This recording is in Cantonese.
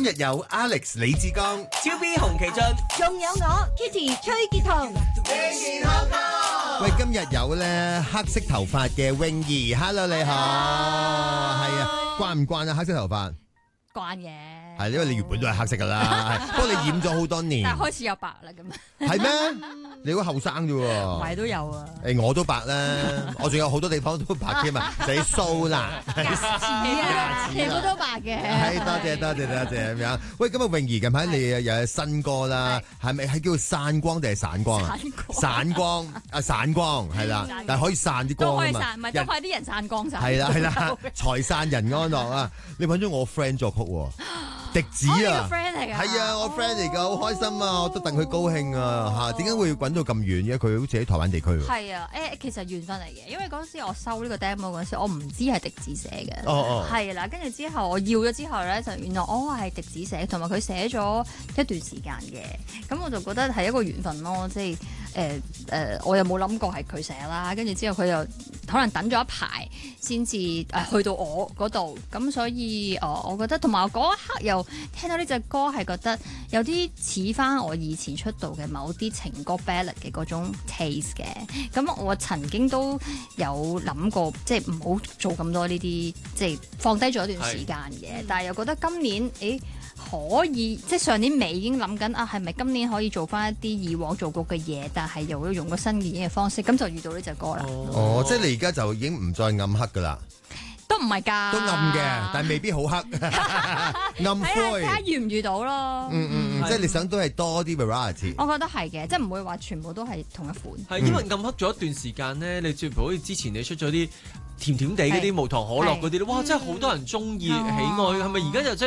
今日有 Alex 李志剛、 超 B 洪其俊， 仲有我 Kitty 崔潔彤。 喂，今日有咧黑色頭髮嘅泳兒 ，Hello 你好，係啊，慣唔慣啊黑色頭髮？ 慣嘅， 係因為你原本都係黑色噶啦，不過你染咗好多年， 但係開始有白啦咁。 係咩？你好後生啫喎， 咪都有啊。 誒，我都白啦，我仲有好多地方都白添啊，就係鬚啦， 全部都白嘅。 係多謝咁樣。喂，咁啊泳兒近排你又有新歌啦，係咪係叫散光定係散光啊？散光係啦，但係可以散啲光啊嘛， 都可以散，唔係都快啲人散光晒。 係啦，財散人安樂啊！你揾咗我 friend 作曲喎，迪子啊，係啊，我 friend 嚟㗎，好開心啊，我都戥佢高興啊嚇！點解會揾到咁遠嘅？佢好似喺台灣地區喎。 係啊，其實緣分嚟嘅，因為嗰時我收呢個 demo 嗰時，我唔知係迪子寫嘅。係啦，跟住之後我要咗之後咧，就原來係迪子寫，同埋佢寫咗一段時間嘅，咁我就覺得係一個緣分咯，即係我又冇諗過係佢寫啦，跟住之後佢又可能等咗一排先至去到我嗰度，咁所以我覺得同埋我嗰一刻又聽到呢隻歌係覺得有啲似翻我以前出道嘅某啲情歌 ballad 嘅嗰種 taste 嘅，咁我曾經都有諗過即係唔好做咁多呢啲，即係放低咗一段時間嘅，但係又覺得今年可以，即係上年尾已經諗緊係咪今年可以做翻一啲以往做過嘅嘢，但係又會用個新嘅演繹方式，咁就遇到呢隻歌啦。 即係你而家就已經唔再暗黑噶啦， 都唔係㗎， 都暗嘅，但係未必好黑，暗灰。 睇下遇唔遇到咯。 即係你想都係多啲 variety。 我覺得係嘅，即係唔會話全部都係同一款。 係因為暗黑咗一段時間咧，你譬如好似之前你出咗啲甜甜地嗰啲無糖可樂嗰啲咧，哇！真係好多人中意喜愛，係咪而家就真係